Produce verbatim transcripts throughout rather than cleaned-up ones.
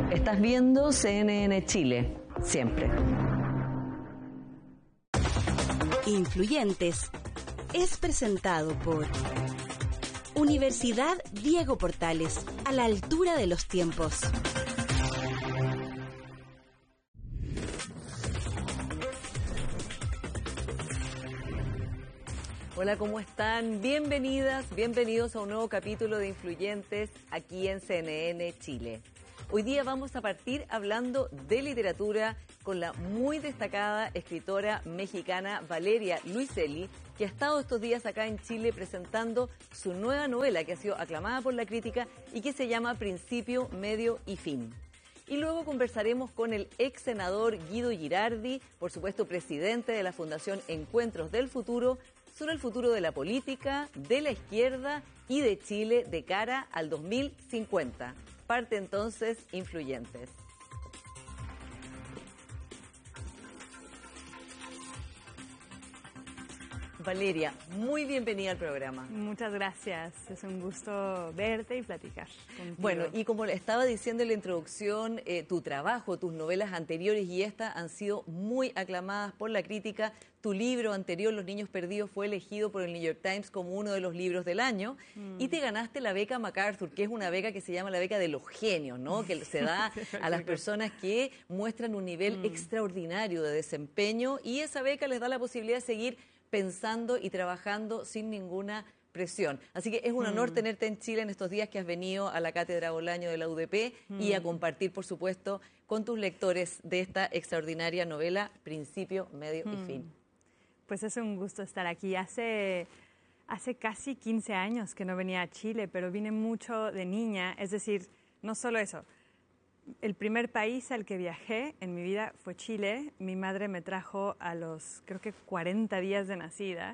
Estás viendo C N N Chile, siempre. Influyentes es presentado por Universidad Diego Portales, a la altura de los tiempos. Hola, ¿cómo están? Bienvenidas, bienvenidos a un nuevo capítulo de Influyentes aquí en C N N Chile. Hoy día vamos a partir hablando de literatura con la muy destacada escritora mexicana Valeria Luiselli, que ha estado estos días acá en Chile presentando su nueva novela que ha sido aclamada por la crítica y que se llama Principio, Medio y Fin. Y luego conversaremos con el ex senador Guido Girardi, por supuesto presidente de la Fundación Encuentros del Futuro, sobre el futuro de la política, de la izquierda y de Chile de cara al dos mil cincuenta. Parte entonces Influyentes. Valeria, muy bienvenida al programa. Muchas gracias, es un gusto verte y platicar contigo. Bueno, y como le estaba diciendo en la introducción, eh, tu trabajo, tus novelas anteriores y esta han sido muy aclamadas por la crítica. Tu libro anterior, Los Niños Perdidos, fue elegido por el New York Times como uno de los libros del año mm. y te ganaste la beca MacArthur, que es una beca que se llama la beca de los genios, ¿no? Que se da a las personas que muestran un nivel mm. extraordinario de desempeño, y esa beca les da la posibilidad de seguir pensando y trabajando sin ninguna presión. Así que es un honor mm. tenerte en Chile en estos días que has venido a la Cátedra Bolaño de la U D P mm. y a compartir, por supuesto, con tus lectores de esta extraordinaria novela, Principio, Medio mm. y Fin. Pues es un gusto estar aquí. Hace, hace casi quince años que no venía a Chile, pero vine mucho de niña. Es decir, no solo eso. El primer país al que viajé en mi vida fue Chile. Mi madre me trajo a los, creo que cuarenta días de nacida,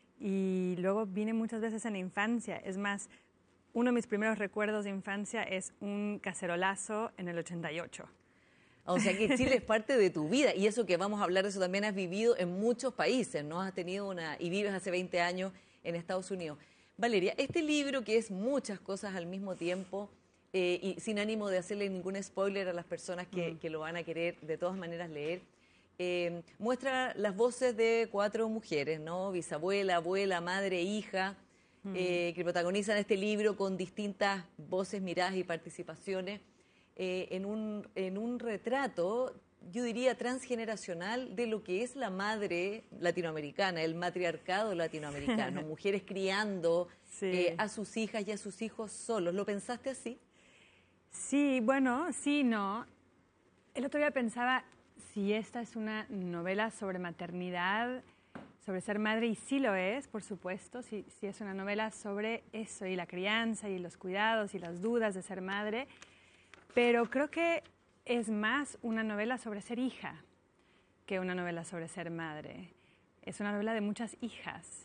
y luego vine muchas veces en la infancia. Es más, uno de mis primeros recuerdos de infancia es un cacerolazo en el ochenta y ocho. O sea que Chile es parte de tu vida, y eso que vamos a hablar de eso también has vivido en muchos países, ¿no? Has tenido una, y vives hace veinte años en Estados Unidos. Valeria, este libro, que es muchas cosas al mismo tiempo, Eh, y sin ánimo de hacerle ningún spoiler a las personas que, mm. que lo van a querer de todas maneras leer, eh, muestra las voces de cuatro mujeres, ¿no? Bisabuela, abuela, madre, hija, mm. eh, que protagonizan este libro con distintas voces, miradas y participaciones eh, en, un, en un retrato, yo diría, transgeneracional de lo que es la madre latinoamericana, el matriarcado latinoamericano, mujeres criando sí. eh, a sus hijas y a sus hijos solos. ¿Lo pensaste así? Sí, bueno, sí, no. El otro día pensaba si esta es una novela sobre maternidad, sobre ser madre, y sí lo es, por supuesto, si, si es una novela sobre eso, y la crianza, y los cuidados, y las dudas de ser madre, pero creo que es más una novela sobre ser hija que una novela sobre ser madre. Es una novela de muchas hijas,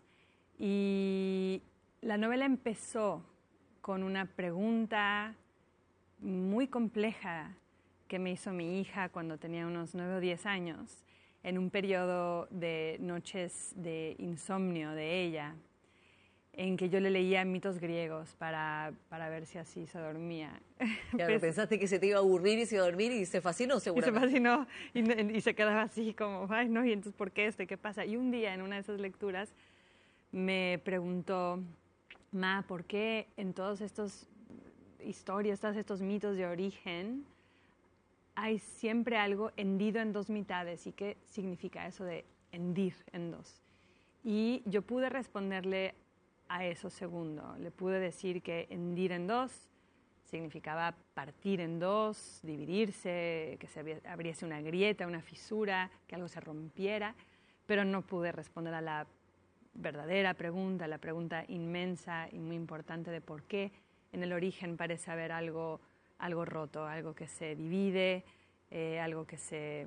y la novela empezó con una pregunta muy compleja que me hizo mi hija cuando tenía unos nueve o diez años, en un periodo de noches de insomnio de ella, en que yo le leía mitos griegos para, para ver si así se dormía. Claro, pues, pensaste que se te iba a aburrir y se iba a dormir, y se fascinó seguramente. Y se fascinó y, y se quedaba así como, ay no, y entonces ¿por qué esto? ¿Qué pasa? Y un día en una de esas lecturas me preguntó, Ma, ¿por qué en todos estos historias, todos estos mitos de origen, hay siempre algo hendido en dos mitades? ¿Y qué significa eso de hendir en dos? Y yo pude responderle a eso segundo. Le pude decir que hendir en dos significaba partir en dos, dividirse, que se abriese una grieta, una fisura, que algo se rompiera, pero no pude responder a la verdadera pregunta, la pregunta inmensa y muy importante de por qué en el origen parece haber algo, algo roto, algo que se divide, eh, algo que se,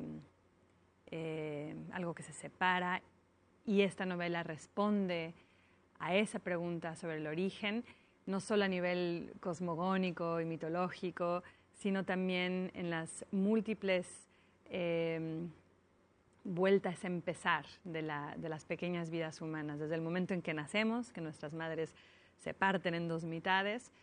eh, algo que se separa. Y esta novela responde a esa pregunta sobre el origen, no solo a nivel cosmogónico y mitológico, sino también en las múltiples eh, vueltas a empezar de, la, de las pequeñas vidas humanas, desde el momento en que nacemos, que nuestras madres se parten en dos mitades,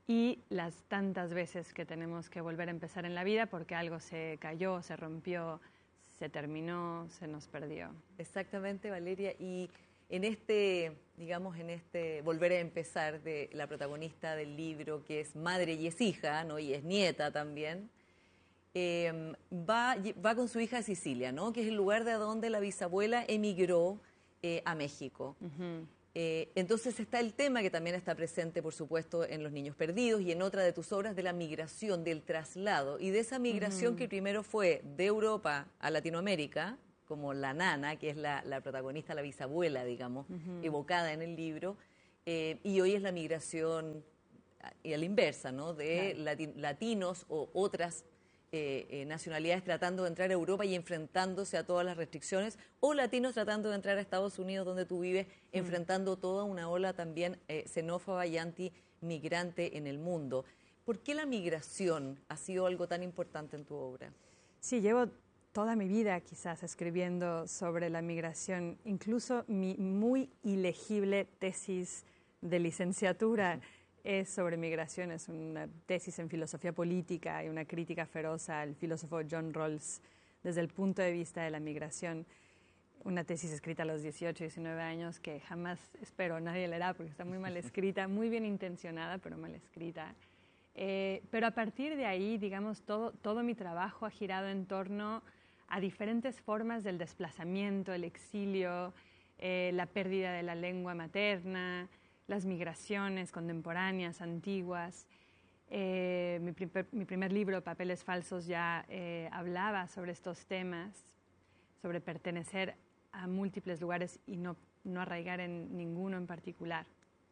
y las tantas veces que tenemos que volver a empezar en la vida porque algo se cayó, se rompió, se terminó, se nos perdió. Exactamente, Valeria. Y en este, digamos, en este volver a empezar de la protagonista del libro, que es madre y es hija, ¿no? Y es nieta también, eh, va, va con su hija a Sicilia, ¿no? Que es el lugar de donde la bisabuela emigró eh, a México. Uh-huh. Eh, entonces está el tema que también está presente, por supuesto, en Los Niños Perdidos y en otra de tus obras, de la migración, del traslado, y de esa migración uh-huh. que primero fue de Europa a Latinoamérica, como la nana, que es la, la protagonista, la bisabuela, digamos, uh-huh. evocada en el libro, eh, y hoy es la migración a, a la inversa, ¿no? De claro. lati- latinos o otras Eh, eh, nacionalidades tratando de entrar a Europa y enfrentándose a todas las restricciones, o latinos tratando de entrar a Estados Unidos, donde tú vives, mm. enfrentando toda una ola también eh, xenófoba y antimigrante en el mundo. ¿Por qué la migración ha sido algo tan importante en tu obra? Sí, llevo toda mi vida quizás escribiendo sobre la migración, incluso mi muy ilegible tesis de licenciatura. Mm. Es sobre migración, es una tesis en filosofía política y una crítica feroz al filósofo John Rawls desde el punto de vista de la migración. Una tesis escrita a los dieciocho, diecinueve años que jamás, espero, nadie leerá porque está muy mal escrita, muy bien intencionada, pero mal escrita. Eh, pero a partir de ahí, digamos, todo, todo mi trabajo ha girado en torno a diferentes formas del desplazamiento, el exilio, eh, la pérdida de la lengua materna, las migraciones contemporáneas, antiguas. Eh, mi, primer, mi primer libro, Papeles Falsos, ya eh, hablaba sobre estos temas, sobre pertenecer a múltiples lugares y no, no arraigar en ninguno en particular.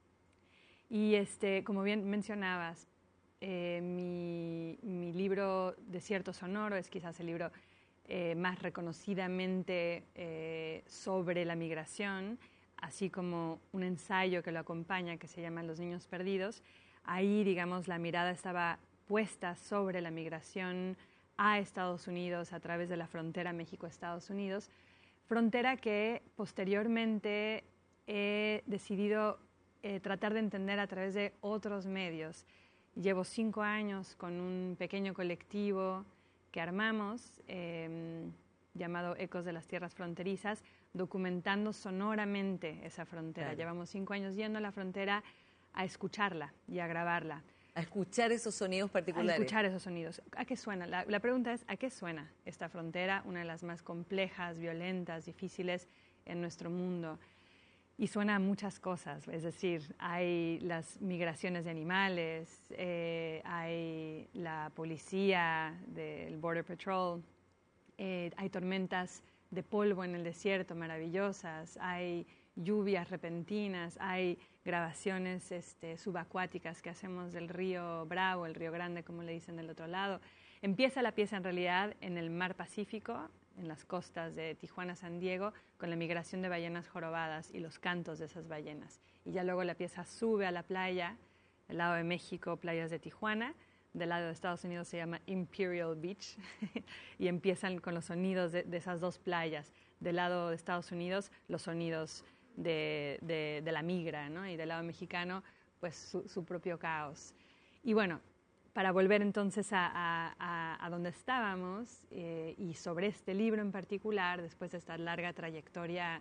Y este, como bien mencionabas, eh, mi, mi libro Desierto Sonoro es quizás el libro eh, más reconocidamente eh, sobre la migración, así como un ensayo que lo acompaña que se llama Los Niños Perdidos. Ahí, digamos, la mirada estaba puesta sobre la migración a Estados Unidos a través de la frontera México-Estados Unidos, frontera que posteriormente he decidido eh, tratar de entender a través de otros medios. Llevo cinco años con un pequeño colectivo que armamos, eh, llamado Ecos de las Tierras Fronterizas, documentando sonoramente esa frontera. Claro. Llevamos cinco años yendo a la frontera a escucharla y a grabarla. A escuchar esos sonidos particulares. A escuchar esos sonidos. ¿A qué suena? La, la pregunta es, ¿a qué suena esta frontera? Una de las más complejas, violentas, difíciles en nuestro mundo. Y suena a muchas cosas. Es decir, hay las migraciones de animales, eh, hay la policía del Border Patrol, eh, hay tormentas de polvo en el desierto maravillosas, hay lluvias repentinas, hay grabaciones este, subacuáticas que hacemos del río Bravo, el río Grande, como le dicen del otro lado. Empieza la pieza en realidad en el mar Pacífico, en las costas de Tijuana, San Diego, con la migración de ballenas jorobadas y los cantos de esas ballenas. Y ya luego la pieza sube a la playa, del lado de México, playas de Tijuana, del lado de Estados Unidos se llama Imperial Beach, y empiezan con los sonidos de, de esas dos playas. Del lado de Estados Unidos, los sonidos de, de, de la migra, ¿no? Y del lado mexicano, pues su, su propio caos. Y bueno, para volver entonces a, a, a, a donde estábamos, eh, y sobre este libro en particular, después de esta larga trayectoria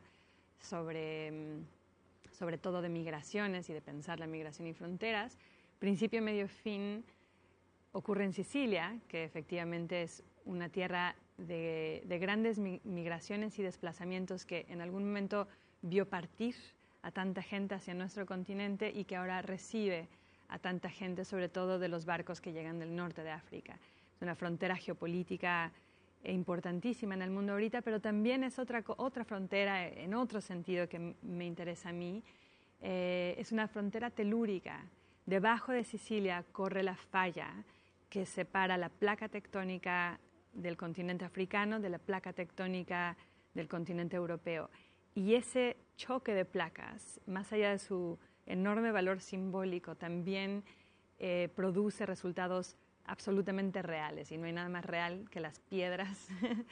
sobre, sobre todo de migraciones y de pensar la migración y fronteras, principio, medio, fin, ocurre en Sicilia, que efectivamente es una tierra de, de grandes migraciones y desplazamientos que en algún momento vio partir a tanta gente hacia nuestro continente y que ahora recibe a tanta gente, sobre todo de los barcos que llegan del norte de África. Es una frontera geopolítica importantísima en el mundo ahorita, pero también es otra, otra frontera en otro sentido que me interesa a mí. Eh, es una frontera telúrica. Debajo de Sicilia corre la falla que separa la placa tectónica del continente africano de la placa tectónica del continente europeo. Y ese choque de placas, más allá de su enorme valor simbólico, también eh, produce resultados absolutamente reales. Y no hay nada más real que las piedras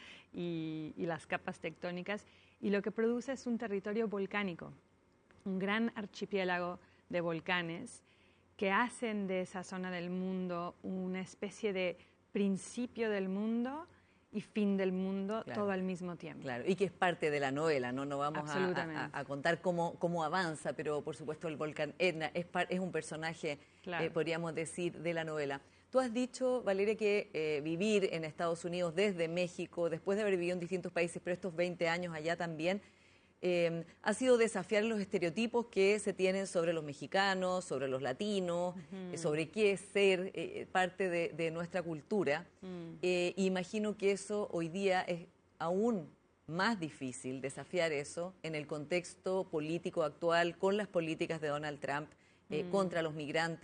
y, y las capas tectónicas. Y lo que produce es un territorio volcánico, un gran archipiélago de volcanes que hacen de esa zona del mundo una especie de principio del mundo y fin del mundo, claro, todo al mismo tiempo. Claro, y que es parte de la novela, no, no vamos a, a, a contar cómo, cómo avanza, pero por supuesto el volcán Etna es, par, es un personaje, claro, eh, podríamos decir, de la novela. Tú has dicho, Valeria, que eh, vivir en Estados Unidos desde México, después de haber vivido en distintos países, pero estos veinte años allá también, eh, ha sido desafiar los estereotipos que se tienen sobre los mexicanos, sobre los latinos, uh-huh, eh, sobre qué es ser eh, parte de, de nuestra cultura. Uh-huh. Eh, imagino que eso hoy día es aún más difícil, desafiar eso en el contexto político actual, con las políticas de Donald Trump eh, uh-huh, contra los migrantes.